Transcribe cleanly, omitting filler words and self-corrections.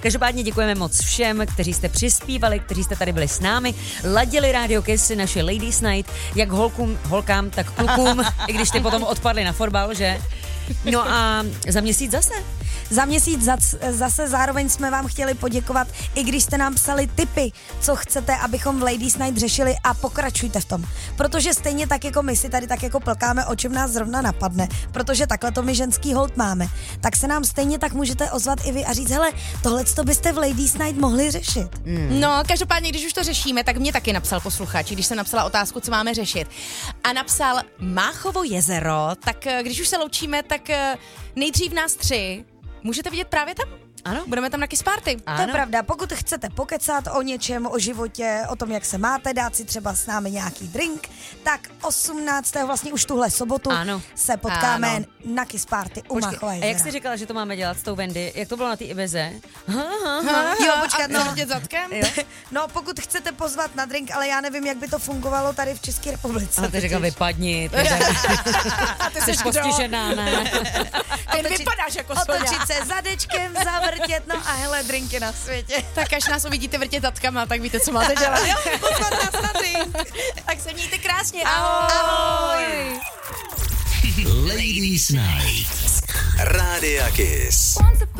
Každopádně děkujeme moc všem, kteří jste přispívali, kteří jste tady byli s námi, ladili Radio Kiss, naše Ladies Night, jak holkám, tak klukům, i když ty potom odpadli na fotbal, že? No a za měsíc zase. Za měsíc zase zároveň jsme vám chtěli poděkovat, i když jste nám psali tipy, co chcete, abychom v Ladies Night řešili, a pokračujte v tom. Protože stejně tak jako my si tady tak jako plkáme, o čem nás zrovna napadne, protože takhle to my ženský hold máme, tak se nám stejně tak můžete ozvat i vy a říct, hele, tohleto byste v Ladies Night mohli řešit. No, každopádně, když už to řešíme, tak mě taky napsal posluchač, když jsem napsala otázku, co máme řešit. A napsal Máchovo jezero, tak když už se loučíme, tak nejdřív nás 3 můžete vidět právě tam? Ano. Budeme tam na Kiss Party. To je pravda, pokud chcete pokecat o něčem, o životě, o tom, jak se máte, dát si třeba s námi nějaký drink, tak 18. vlastně už tuhle sobotu se potkáme na Kiss Party u Máchova jezera. A jak jsi říkala, že to máme dělat s tou Wendy? Jak to bylo na té Ibize? Jo, počkat, vrtět zadkem? No, pokud chcete pozvat na drink, ale já nevím, jak by to fungovalo tady v České republice. A ty říkal, vypadni. Ty jsi postižená, ne? Ty vypadáš jako Soňa. Otočit se zadečkem, zavrtět, no a hele, drinky na světě. Tak až nás uvidíte vrtět zadkama, tak víte, co máte dělat. Pozvat nás na drink. Tak se mějte krásně. Ahoj. Ladies Night. Rádia Kiss.